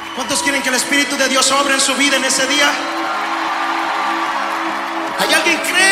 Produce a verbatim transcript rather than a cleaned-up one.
¿Cuántos quieren que el Espíritu de Dios obre en su vida en ese día? ¿Hay alguien que cree?